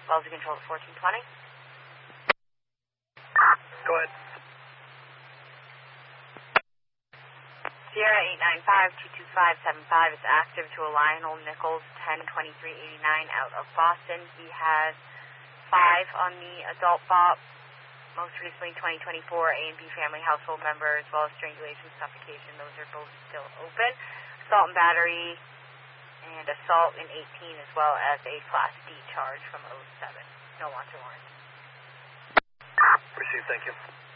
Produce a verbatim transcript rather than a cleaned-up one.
Wells Control at fourteen twenty. Go ahead. Sierra eight nine five two two five seven five is active to a Lionel Nichols ten twenty-three eighty-nine out of Boston. He has five on the adult bop, most recently twenty twenty-four A and B family household member, as well as strangulation, suffocation. Those are both still open. Assault and battery and assault in eighteen, as well as a Class D charge from oh seven. No wanted warrant. Received, thank you.